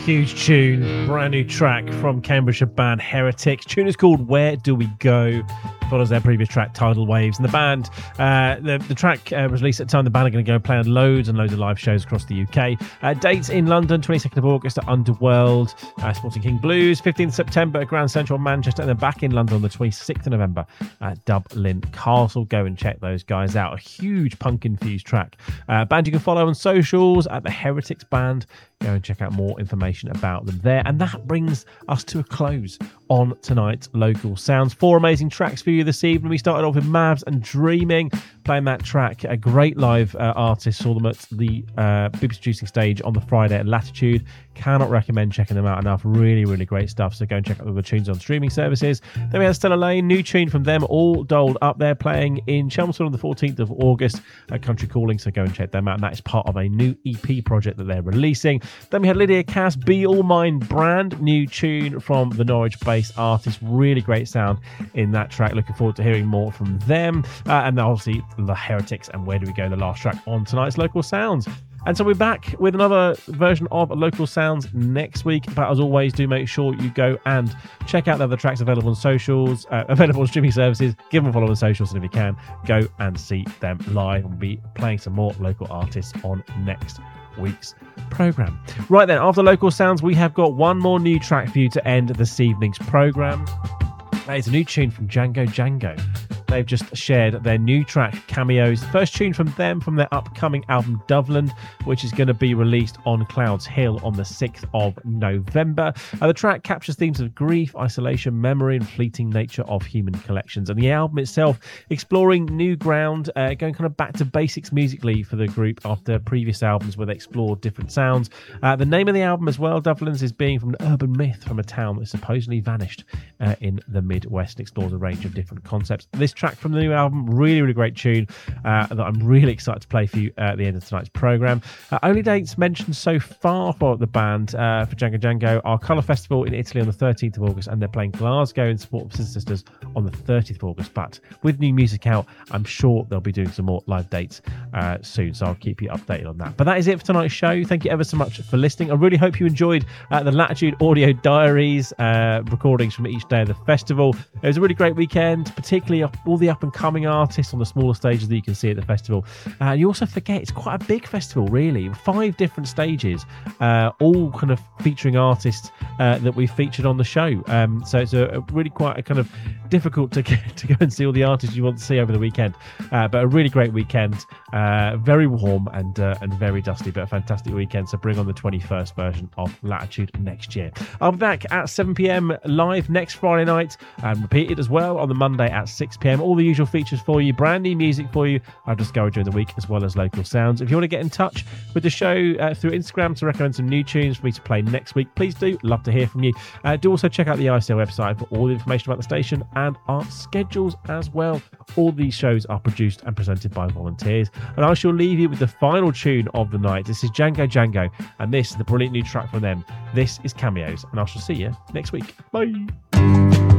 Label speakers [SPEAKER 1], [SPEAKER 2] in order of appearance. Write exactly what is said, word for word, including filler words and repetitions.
[SPEAKER 1] Huge tune, brand new track from Cambridgeshire band Heretics. Tune is called Where Do We Go? Follows their previous track Tidal Waves. And the band, uh, the, the track uh, was released at the time the band are going to go play on loads and loads of live shows across the U K. Uh, dates in London, twenty-second of August at Underworld, uh, Sporting King Blues, fifteenth of September at Grand Central Manchester, and then back in London on the twenty-sixth of November at Dublin Castle. Go and check those guys out. A huge punk-infused track. Uh, band you can follow on socials at the Heretics Band. Go and check out more information about them there. And that brings us to a close on tonight's Local Sounds. Four amazing tracks for you this evening. We started off with Mavs and Dreaming, playing that track. A great live uh, artist. Saw them at the uh, B B C Producing Stage on the Friday at Latitude. Cannot recommend checking them out enough. Really, really great stuff. So go and check out all the tunes on streaming services. Then we had Stella Lane, new tune from them, All Dolled Up. They're playing in Chelmsford on the fourteenth of August at Country Calling. So go and check them out. And that is part of a new E P project that they're releasing. Then we had Lydia Cass, Be All Mine, brand new tune from the Norwich-based artist. Really great sound in that track. Looking forward to hearing more from them. Uh, and obviously the Heretics and Where Do We Go, the last track on tonight's Local Sounds. And so we're back with another version of Local Sounds next week. But as always, do make sure you go and check out the other tracks available on socials, uh, available on streaming services. Give them a follow on socials, and if you can, go and see them live. We'll be playing some more local artists on next week's programme. Right then, after Local Sounds, we have got one more new track for you to end this evening's programme. That is a new tune from Django Django. They've just shared their new track, Cameos. The first tune from them from their upcoming album, Doveland, which is going to be released on Clouds Hill on the sixth of November. Uh, the track captures themes of grief, isolation, memory, and fleeting nature of human collections. And the album itself exploring new ground, uh, going kind of back to basics musically for the group after previous albums where they explored different sounds. Uh, the name of the album as well, Dovelands, is being from an urban myth from a town that supposedly vanished uh, in the Midwest and explores a range of different concepts. This track from the new album, really, really great tune uh, that I'm really excited to play for you at the end of tonight's programme. Uh, only dates mentioned so far for the band uh, for Django Django are Colour Festival in Italy on the thirteenth of August, and they're playing Glasgow in support of Sister Sisters on the thirtieth of August. But with new music out, I'm sure they'll be doing some more live dates uh, soon, so I'll keep you updated on that. But that is it for tonight's show. Thank you ever so much for listening. I really hope you enjoyed uh, the Latitude Audio Diaries uh, recordings from each day of the festival. It was a really great weekend, particularly all the up and coming artists on the smaller stages that you can see at the festival. Uh, you also forget it's quite a big festival, really. Five different stages, uh, all kind of featuring artists uh, that we've featured on the show. Um, so it's a, a really quite a kind of difficult to get, to go and see all the artists you want to see over the weekend. Uh, but a really great weekend, uh, very warm and uh, and very dusty, but a fantastic weekend. So bring on the twenty-first version of Latitude next year. I'll be back at seven p.m. live next Friday night and repeated as well on the Monday at six p.m. All the usual features for you, brand new music for you. I'll discover during the week as well as Local Sounds. If you want to get in touch with the show uh, through Instagram to recommend some new tunes for me to play next week, please do. Love to hear from you. Uh, do also check out the I C L website for all the information about the station and our schedules as well. All these shows are produced and presented by volunteers. And I shall leave you with the final tune of the night. This is Django Django, and this is the brilliant new track from them. This is Cameos, and I shall see you next week. Bye.